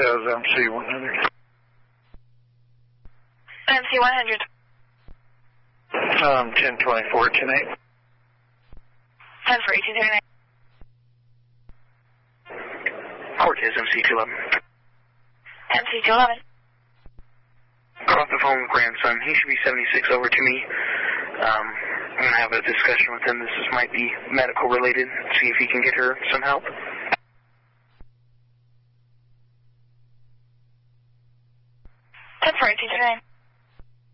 says MC100. MC100. 1024, 108. 10 for 1839. Cortez, MC211. MC211. Got off the phone with grandson. He should be 76 over to me. I'm going to have a discussion with him. This might be medical related. See if he can get her some help. 10 for 1839.